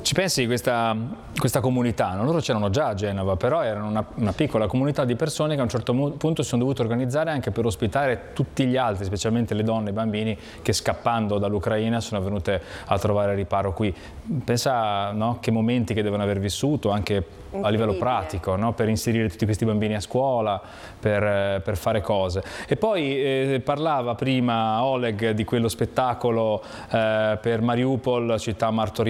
Ci pensi questa comunità, no? Loro c'erano già a Genova, però erano una piccola comunità di persone che a un certo punto si sono dovute organizzare anche per ospitare tutti gli altri, specialmente le donne e i bambini che scappando dall'Ucraina sono venute a trovare riparo qui. Pensa, no, che momenti che devono aver vissuto anche a livello pratico, no? Per inserire tutti questi bambini a scuola, per fare cose. E poi parlava prima Oleg di quello spettacolo per Mariupol, città martoriata